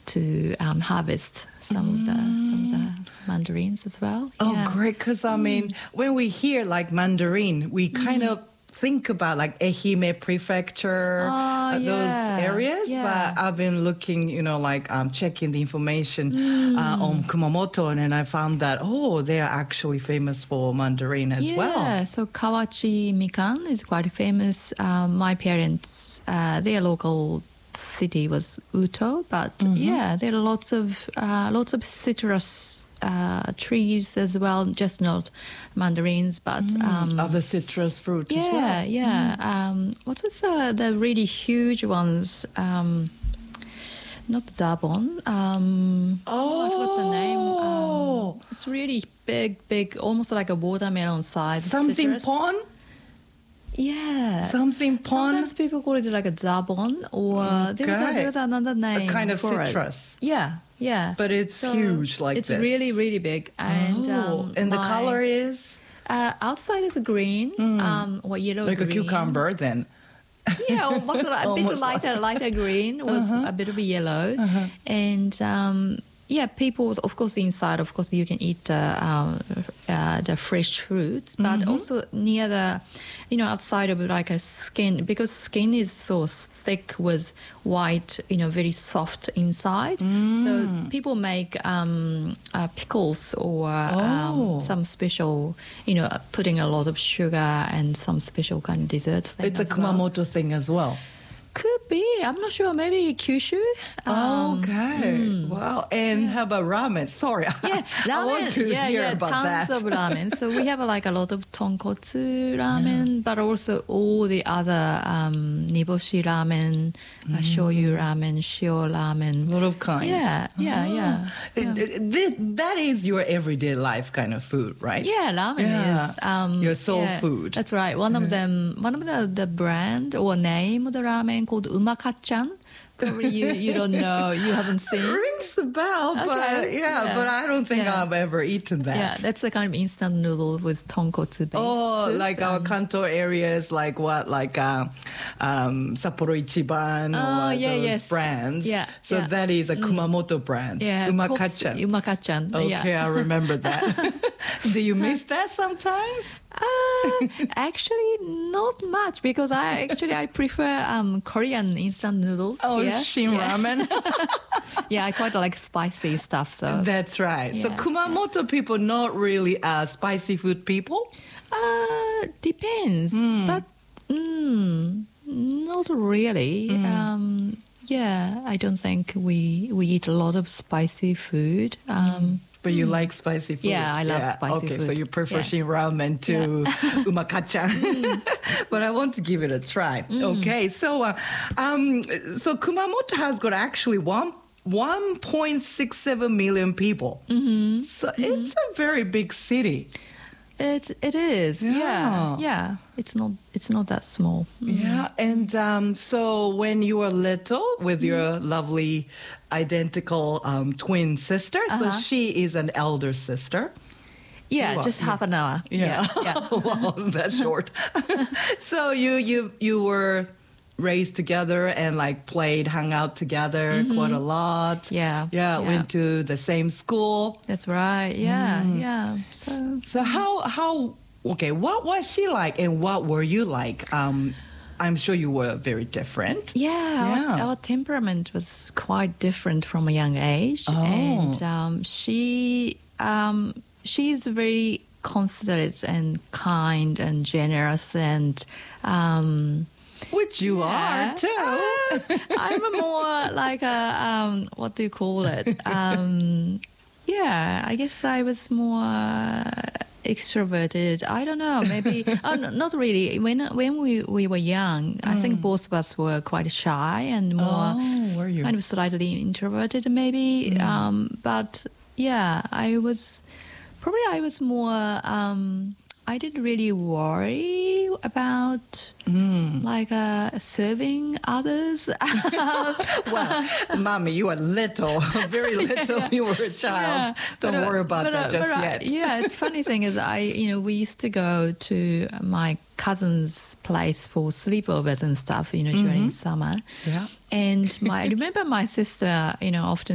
to harvest some of the mandarins as well. Oh, Yeah. great. Because, I mean, when we hear like mandarin, we kind of think about like Ehime Prefecture, those areas. Yeah. But I've been looking, like checking the information on Kumamoto, and I found that, they are actually famous for mandarin as well. Yeah, so Kawachi Mikan is quite famous. My parents, their local city was Uto, but there are lots of citrus trees as well, just not mandarins, but other citrus fruit as well. Yeah. What was the really huge ones? Not Zabon. I forgot the name. It's really big, almost like a watermelon size. Something citrus. pon? Yeah. Something pon? Sometimes people call it like a Zabon, or there was another name. A kind of for citrus. It. Yeah. But it's huge like it's this. It's really, really big. And the color is? Outside is green, or yellow like green. Like a cucumber then. Yeah, almost a bit lighter green with a bit of yellow. And people, of course, inside, of course, you can eat the fresh fruits, but also near the, outside of like a skin, because skin is so thick with white, very soft inside. So people make pickles or some special, putting a lot of sugar and some special kind of desserts. It's a Kumamoto thing as well. Could be. I'm not sure. Maybe Kyushu. Okay. Wow. And how about ramen? Sorry. Yeah, ramen. I want to hear about that. Tons of ramen. So we have like a lot of tonkotsu ramen, but also all the other niboshi ramen, shoyu ramen, shio ramen. A lot of kinds. Yeah. That is your everyday life kind of food, right? Yeah, ramen is your soul food. That's right. One of the brand or name of the ramen called Umakachan. Probably you don't know, you haven't seen. It rings a bell, but I don't think I've ever eaten that. Yeah, that's the kind of instant noodle with tonkotsu based. Soup. Like our Kanto areas, like what, like Sapporo Ichiban or those brands. Yeah, so that is a Kumamoto brand. Yeah, Umakachan. Umakachan. Okay, I remember that. Do you miss that sometimes? Actually, not much, because I prefer Korean instant noodles. Shin ramen. Yeah, I quite like spicy stuff. So that's right. So Kumamoto people not really spicy food people. Depends, but not really. I don't think we eat a lot of spicy food. But you like spicy food? Yeah, I love spicy food. Okay, so you prefer shin ramen to umakachan. But I want to give it a try. Okay, so Kumamoto has got actually 1.67 million people. So it's a very big city. It is. Yeah. It's not that small. Yeah, and so when you were little with your lovely identical twin sister, so she is an elder sister. Yeah, just half an hour. Yeah. Wow, that's short. So you were raised together and like hung out together quite a lot. Yeah. Went to the same school. That's right. Yeah. So how what was she like and what were you like? I'm sure you were very different. Our temperament was quite different from a young age. And she's very considerate and kind and generous and which you are too. I'm more like a what do you call it? I guess I was more extroverted. I don't know, maybe not really. When we were young, I think both of us were quite shy and more were you? kind of slightly introverted maybe. But I was more I didn't really worry about serving others. Well, Mommy, you were little, very little. You were a child. Don't worry about that just yet. It's funny thing is we used to go to my cousin's place for sleepovers and stuff, during summer. Yeah. And I remember my sister, often